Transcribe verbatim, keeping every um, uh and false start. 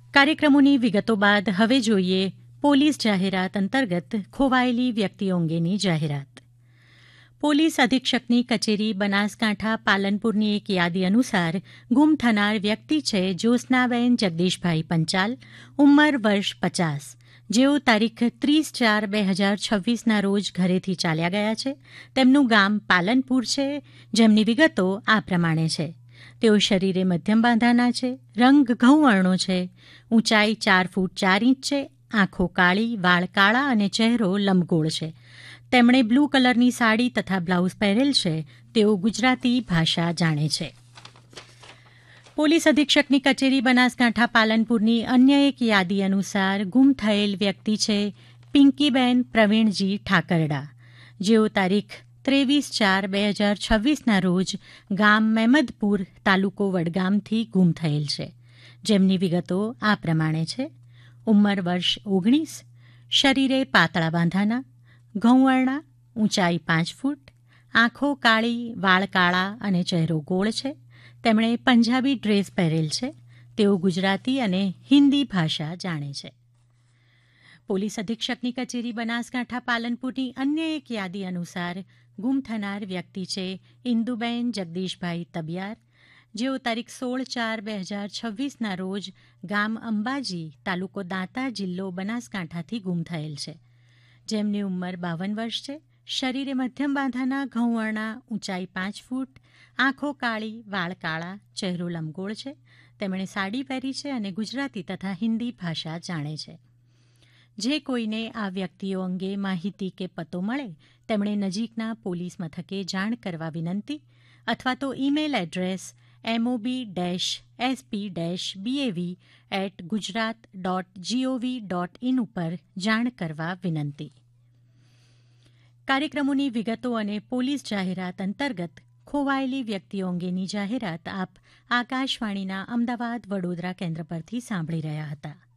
કાર્યક્રમોની વિગતો બાદ હવે જોઈએ પોલીસ જાહેરાત અંતર્ગત ખોવાયેલી વ્યક્તિઓ અંગેની જાહેરાત. પોલીસ અધિક્ષકની કચેરી બનાસકાંઠા પાલનપુરની એક યાદી અનુસાર ગુમ થનાર વ્યક્તિ છે જ્યોત્સનાબેન જગદીશભાઈ પંચાલ, ઉંમર વર્ષ પચાસ, જેઓ તારીખ ત્રીસ ચાર બે હજાર છવ્વીસના રોજ ઘરેથી ચાલ્યા ગયા છે. તેમનું ગામ પાલનપુર છે, જેમની વિગતો આ પ્રમાણે છે. તેઓ શરીરે મધ્યમ બાંધાના છે, રંગ ઘઉંવર્ણો છે, ઊંચાઈ ચાર ફૂટ ચાર ઇંચ છે, આંખો કાળી, વાળ કાળા અને ચહેરો લંબગોળ છે. તેમણે બ્લુ કલરની સાડી તથા બ્લાઉઝ પહેરેલ છે. તેઓ ગુજરાતી ભાષા જાણે છે. પોલીસ અધિક્ષકની કચેરી બનાસકાંઠા પાલનપુરની અન્ય એક યાદી અનુસાર ગુમ થયેલ વ્યક્તિ છે પિંકીબેન પ્રવીણજી ઠાકરડા, જેઓ તારીખ ત્રેવીસ ચાર બે હજાર છવ્વીસના રોજ ગામ મહેમદપુર તાલુકો વડગામથી ગુમ થયેલ છે. જેમની વિગતો આ પ્રમાણે છે. ઉંમર વર્ષ ઓગણીસ, શરીરે પાતળા બાંધાના, ઘઉંવર્ણા, ઊંચાઈ પાંચ ફૂટ, આંખો કાળી, વાળ કાળા અને ચહેરો ગોળ છે. તેમણે પંજાબી ડ્રેસ પહેરેલ છે. તેઓ ગુજરાતી અને હિન્દી ભાષા જાણે છે. પોલીસ અધિક્ષકની કચેરી બનાસકાંઠા પાલનપુરની અન્ય એક યાદી અનુસાર ગુમ થનાર વ્યક્તિ છે ઇન્દુબેન જગદીશભાઈ તબિયાર, જેઓ તારીખ સોળ ચાર બે હજાર છવ્વીસના રોજ ગામ અંબાજી, તાલુકો દાંતા, જિલ્લો બનાસકાંઠાથી ગુમ થયેલ છે. જેમની ઉંમર બાવન વર્ષ છે. શરીરે મધ્યમ બાંધાના, ઘઉંવર્ણા, ઊંચાઈ પાંચ ફૂટ, આંખો કાળી, વાળ કાળા, ચહેરો લંબગોળ છે. તેમણે સાડી પહેરી છે અને ગુજરાતી તથા હિન્દી ભાષા જાણે છે. જે કોઈને આ વ્યક્તિઓ અંગે માહિતી કે પતો મળે તેમણે નજીકના પોલીસ મથકે જાણ કરવા વિનંતી, અથવા તો email address એમઓબી dash SP dash બીએવી at Gujarat dot GOV dot in ઉપર જાણ કરવા વિનંતી. કાર્યક્રમોની વિગતો અને પોલીસ જાહેરાત અંતર્ગત ખોવાયેલી વ્યક્તિઓ અંગેની જાહેરાત આપ આકાશવાણીના અમદાવાદ વડોદરા કેન્દ્ર પરથી સાંભળી રહ્યા હતા.